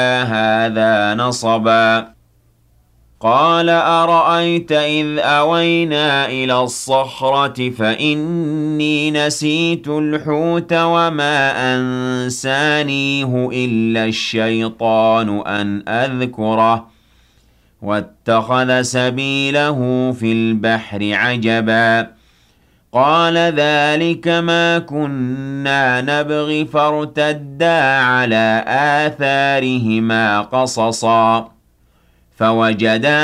هَٰذَا نَصَبًا قَالَ أَرَأَيْتَ إِذْ أَوَيْنَا إِلَى الصَّخْرَةِ فَإِنِّي نَسِيتُ الْحُوتَ وَمَا أَنسَانِيهُ إِلَّا الشَّيْطَانُ أَنْ أَذْكُرَهُ وَاتَّخَذَ سَبِيلَهُ فِي الْبَحْرِ عَجَبًا قَالَ ذَٰلِكَ مَا كُنَّا نَبْغِ فَارْتَدَّا عَلَىٰ آثَارِهِمَا قَصَصًا فَوَجَدَا